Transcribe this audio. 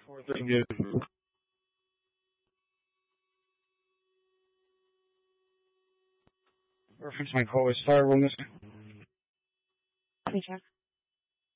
thing is, reference my call is Star Wellness. Hey, Jeff.